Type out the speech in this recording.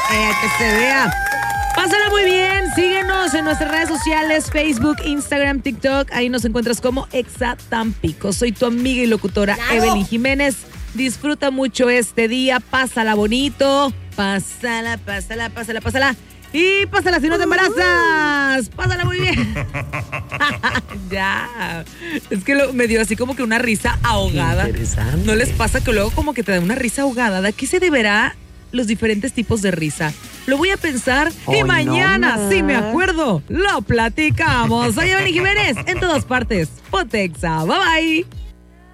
Que se vea. Pásala muy bien, síguenos en nuestras redes sociales, Facebook, Instagram, TikTok. Ahí nos encuentras como Exa Tampico. Soy tu amiga y locutora Evelyn Jiménez. Disfruta mucho este día, pásala bonito. Pásala. Y pásala si no te embarazas. Pásala muy bien. Ya. Es que me dio así como que una risa ahogada. Interesante. ¿No les pasa que luego como que te da una risa ahogada? ¿A qué se deberá los diferentes tipos de risa? Lo voy a pensar y mañana, si me acuerdo, lo platicamos. Soy Evelyn Jiménez, en todas partes. Potexa. Bye bye.